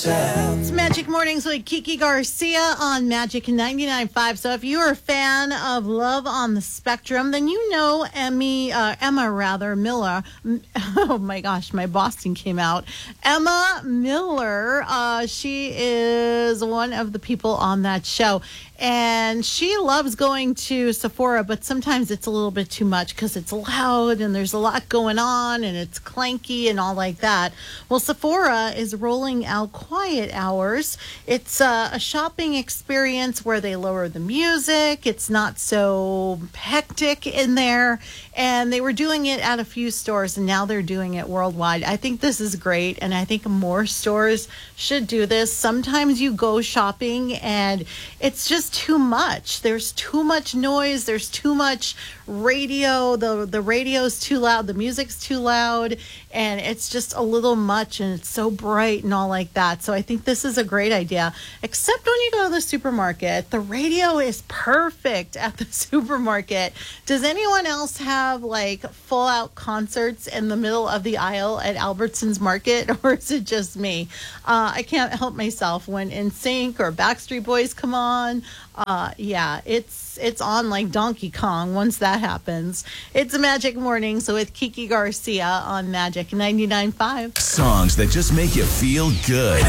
It's Magic Mornings with Kiki Garcia on Magic 99.5. So if you're a fan of Love on the Spectrum, then you know Emma Miller. Oh my gosh, my Boston came out. Emma Miller. She is one of the people on that show. And she loves going to Sephora, but sometimes it's a little bit too much because it's loud and there's a lot going on and it's clanky and all like that. Well, Sephora is rolling out quiet hours. It's a shopping experience where they lower the music. It's not so hectic in there. And they were doing it at a few stores, and now they're doing it worldwide. I think this is great, and I think more stores should do this. Sometimes you go shopping, and it's just too much. There's too much noise. There's too much radio. The radio's too loud. The music's too loud, and it's just a little much, and it's so bright and all like that. So I think this is a great idea, except when you go to the supermarket. The radio is perfect at the supermarket. Does anyone else have like full out concerts in the middle of the aisle at Albertsons Market, or is it just me? I can't help myself when NSYNC or Backstreet Boys come on. Yeah, it's on like Donkey Kong once that happens. It's a Magic Morning, so with Kiki Garcia on Magic 99.5. Songs that just make you feel good.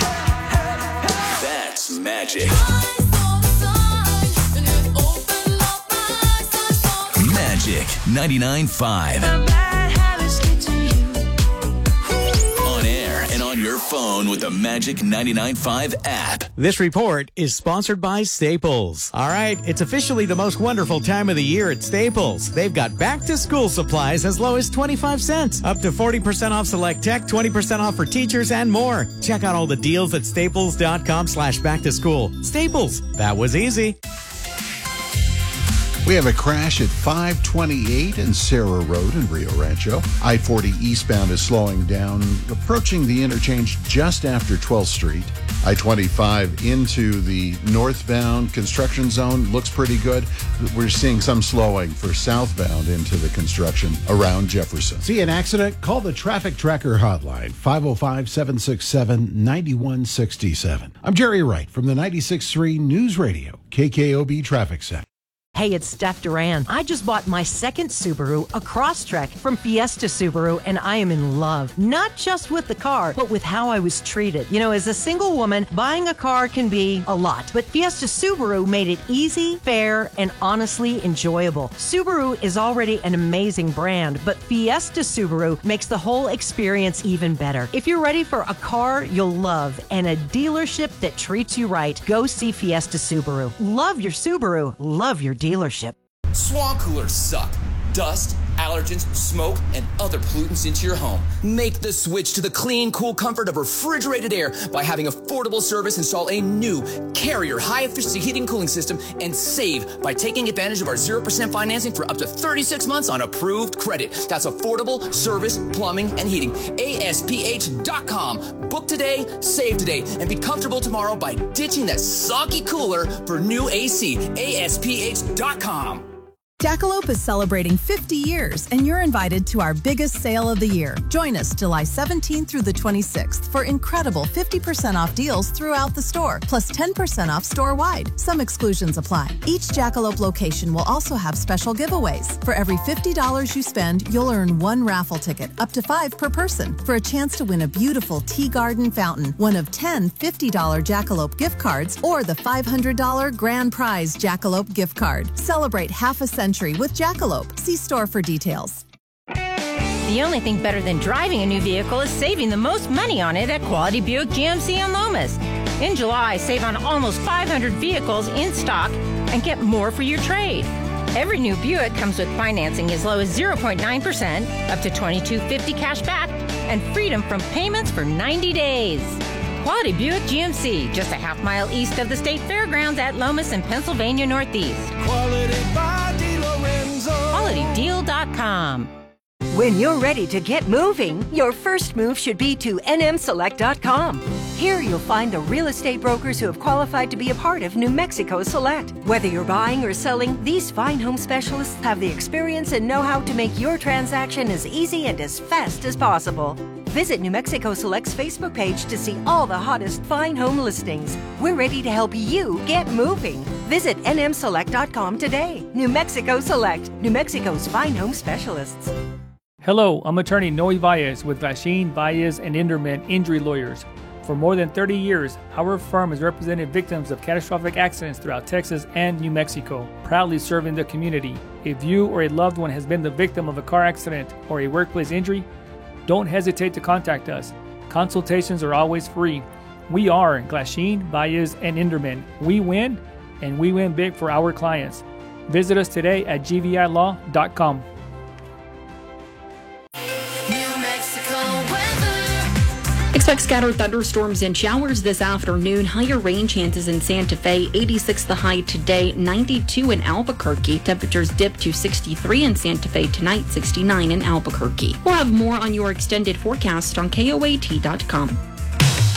That's Magic. Magic 99.5. On air and on your phone with the Magic 99.5 app. This report is sponsored by Staples. All right, it's officially the most wonderful time of the year at Staples. They've got back-to-school supplies as low as 25 cents, up to 40% off select tech, 20% off for teachers, and more. Check out all the deals at staples.com/back-to-school. Staples, that was easy. We have a crash at 528 and Sarah Road in Rio Rancho. I-40 eastbound is slowing down, approaching the interchange just after 12th Street. I-25 into the northbound construction zone looks pretty good. We're seeing some slowing for southbound into the construction around Jefferson. See an accident? Call the Traffic Tracker hotline, 505-767-9167. I'm Jerry Wright from the 96.3 News Radio, KKOB Traffic Center. Hey, it's Steph Duran. I just bought my second Subaru, a Crosstrek from Fiesta Subaru, and I am in love. Not just with the car, but with how I was treated. You know, as a single woman, buying a car can be a lot, but Fiesta Subaru made it easy, fair, and honestly enjoyable. Subaru is already an amazing brand, but Fiesta Subaru makes the whole experience even better. If you're ready for a car you'll love and a dealership that treats you right, go see Fiesta Subaru. Love your Subaru. Love your dealership. Swamp coolers suck. Dust, allergens, smoke, and other pollutants into your home. Make the switch to the clean, cool comfort of refrigerated air by having affordable service install a new Carrier high-efficiency heating and cooling system and save by taking advantage of our 0% financing for up to 36 months on approved credit. That's affordable service, plumbing, and heating. ASPH.com. Book today, save today, and be comfortable tomorrow by ditching that soggy cooler for new AC. ASPH.com. Jackalope is celebrating 50 years, and you're invited to our biggest sale of the year. Join us July 17th through the 26th for incredible 50% off deals throughout the store, plus 10% off store-wide. Some exclusions apply. Each Jackalope location will also have special giveaways. For every $50 you spend, you'll earn one raffle ticket, up to 5 per person, for a chance to win a beautiful tea garden fountain, one of 10 $50 Jackalope gift cards, or the $500 grand prize Jackalope gift card. Celebrate half a century with Jackalope. See store for details. The only thing better than driving a new vehicle is saving the most money on it at Quality Buick GMC in Lomas. In July, save on almost 500 vehicles in stock and get more for your trade. Every new Buick comes with financing as low as 0.9%, up to $2,250 cash back, and freedom from payments for 90 days. Quality Buick GMC, just a half mile east of the State Fairgrounds at Lomas in Pennsylvania Northeast. Quality by DeLorenzo. QualityDeal.com. When you're ready to get moving, your first move should be to nmselect.com. Here you'll find the real estate brokers who have qualified to be a part of New Mexico Select. Whether you're buying or selling, these fine home specialists have the experience and know-how to make your transaction as easy and as fast as possible. Visit New Mexico Select's Facebook page to see all the hottest fine home listings. We're ready to help you get moving. Visit nmselect.com today. New Mexico Select, New Mexico's fine home specialists. Hello, I'm attorney Noe Valles with Glasheen, Valles, and Inderman Injury Lawyers. For more than 30 years, our firm has represented victims of catastrophic accidents throughout Texas and New Mexico, proudly serving the community. If you or a loved one has been the victim of a car accident or a workplace injury, don't hesitate to contact us. Consultations are always free. We are Glasheen, Valles, and Inderman. We win, and we win big for our clients. Visit us today at gvilaw.com. Expect scattered thunderstorms and showers this afternoon. Higher rain chances in Santa Fe. 86 the high today, 92 in Albuquerque. Temperatures dip to 63 in Santa Fe tonight, 69 in Albuquerque. We'll have more on your extended forecast on KOAT.com.